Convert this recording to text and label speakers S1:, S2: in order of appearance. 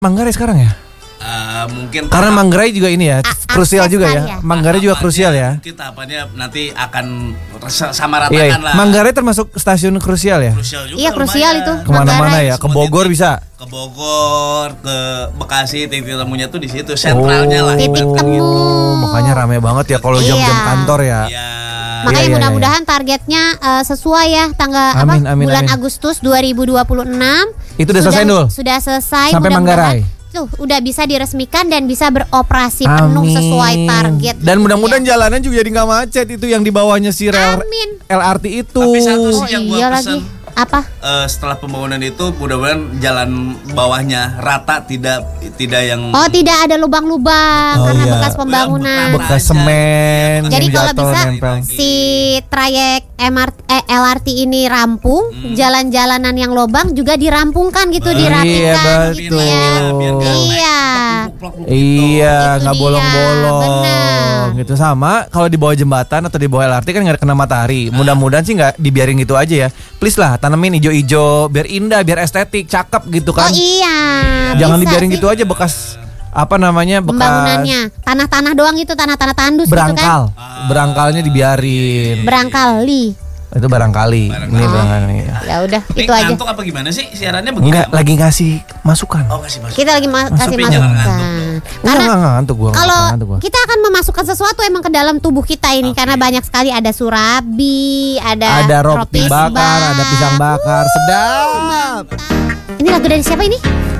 S1: Manggarai sekarang ya?
S2: Mungkin
S1: Karena Manggarai juga ini ya, krusial juga ya. Manggarai juga krusial ya.
S2: Mungkin tahapannya nanti akan sama ratakan
S1: Iya.
S2: lah.
S1: Manggarai termasuk stasiun krusial ya?
S2: Krusial juga.
S3: Iya, krusial
S2: lumayan.
S3: itu.
S1: Kemana-mana
S3: Manggarai.
S1: ya, ke Bogor bisa.
S2: Ke Bogor, ke Bekasi, titik temunya tuh di situ, sentralnya lah.
S3: Titik
S2: ibarat
S3: temu.
S2: gitu.
S1: Makanya rame banget ya kalau jam-jam
S3: Iya.
S1: kantor ya.
S2: Iya.
S3: Makanya
S1: Iya.
S3: mudah-mudahan targetnya sesuai ya
S1: Amin,
S3: bulan
S1: amin.
S3: Agustus 2026.
S1: Itu udah selesai, Nul?
S3: Sudah selesai.
S1: Sampai
S3: mudah-mudahan
S1: Manggarai.
S3: Tuh udah bisa diresmikan dan bisa beroperasi penuh
S1: Amin.
S3: sesuai target.
S1: Dan mudah-mudahan jalanan juga jadi nggak macet itu yang di bawahnya si
S3: Amin.
S1: LRT itu.
S2: Tapi satu
S3: Oh
S2: sih yang
S3: iya
S2: gua
S3: lagi.
S2: pesen.
S3: Apa?
S2: Setelah pembangunan itu mudah-mudahan jalan bawahnya rata, tidak yang
S3: Oh tidak ada lubang-lubang
S1: Oh,
S3: karena
S1: iya.
S3: bekas pembangunan.
S1: Bekas semen.
S3: Jadi
S1: yang
S3: kalau
S1: jatuh,
S3: bisa
S1: nempel.
S3: si trayek LRT ini rampung, jalan-jalanan yang lobang juga dirampungkan gitu, dirapikan gitu
S1: betul.
S3: ya.
S2: biar nggak
S3: Iya.
S2: plok-plok-plok
S1: Iya,
S3: Itu
S1: nggak
S3: dia,
S1: bolong-bolong.
S3: benar.
S1: Gitu sama. Kalau di bawah jembatan atau di bawah LRT kan nggak kena matahari. Mudah-mudahan sih nggak dibiarin gitu aja ya. Please lah, tanemin ijo-ijo, biar indah, biar estetik, cakep gitu
S3: Oh
S1: kan.
S3: iya.
S1: Jangan
S3: bisa
S1: dibiarin
S3: sih.
S1: gitu aja bekas apa namanya bekas
S3: Pembangunannya tanah-tanah doang itu, tanah-tanah tandus gitu kan.
S1: berangkal. Berangkalnya dibiarin.
S3: Berangkali.
S1: Itu barangkali. Ini barangkali.
S3: Ya udah,
S2: Ini
S3: itu aja.
S2: ngantuk apa gimana sih siarannya begitu?
S1: Enggak, lagi ngasih masukan.
S2: Oh, kasih masuk.
S3: Kita lagi kasih
S2: Tapi jangan
S3: masukan. Karena
S1: Enggak ngantuk gua.
S3: kalau
S1: ngantuk gua.
S3: kita akan memasukkan sesuatu emang ke dalam tubuh kita ini karena banyak sekali ada surabi,
S1: Ada roti bakar, ada pisang bakar, sedap.
S3: Ini lagu dari siapa ini?